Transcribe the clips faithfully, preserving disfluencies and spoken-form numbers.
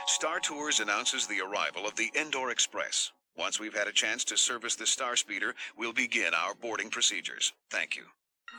Star Tours announces the arrival of the Endor Express. Once we've had a chance to service the Star Speeder, we'll begin our boarding procedures. Thank you.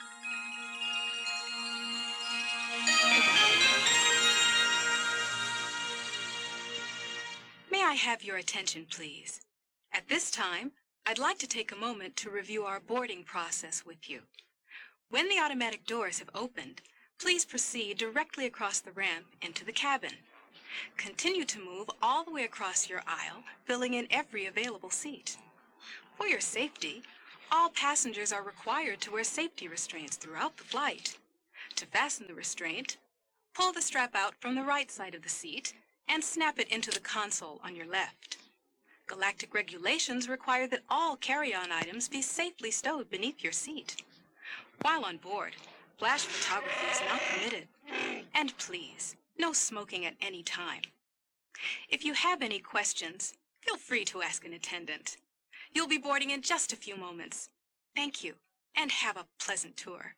May I have your attention, please? At this time, I'd like to take a moment to review our boarding process with you. When the automatic doors have opened, please proceed directly across the ramp into the cabin. Continue to move all the way across your aisle, filling in every available seat. For your safety, all passengers are required to wear safety restraints throughout the flight. To fasten the restraint, pull the strap out from the right side of the seat and snap it into the console on your left. Galactic regulations require that all carry-on items be safely stowed beneath your seat. While on board, flash photography is not permitted. And please, no smoking at any time. If you have any questions, feel free to ask an attendant. You'll be boarding in just a few moments. Thank you, and have a pleasant tour.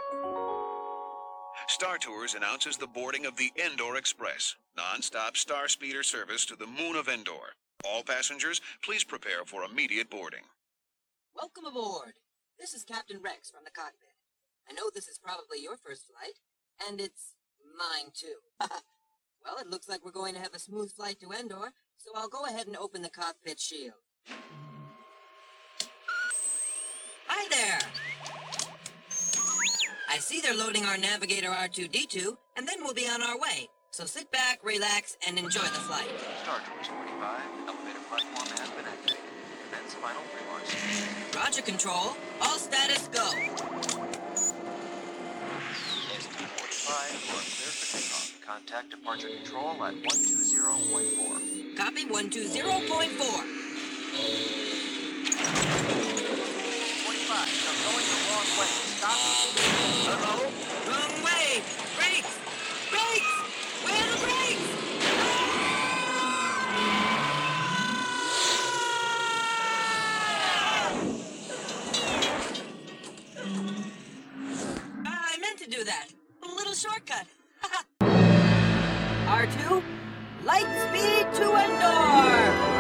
Star Tours announces the boarding of the Endor Express, non-stop Star Speeder service to the moon of Endor. All passengers, please prepare for immediate boarding. Welcome aboard. This is Captain Rex from the cockpit. I know this is probably your first flight, and it's mine too. Well, it looks like we're going to have a smooth flight to Endor, so I'll go ahead and open the cockpit shield. Hi there! I see they're loading our navigator R two D two, and then we'll be on our way. So sit back, relax, and enjoy the flight. Star Tours forty-five, elevator platform has been activated. Commence final pre-launch. Roger, Control. All status go. S T forty-five, you are clear for takeoff. Contact departure control at one two zero point four. Copy one two zero point four. forty-five, you're going the wrong way. Stop. Uh-oh. Wrong way. Brakes. Brakes. Where are the brakes? I meant to do that. A little shortcut. R two, light speed to Endor!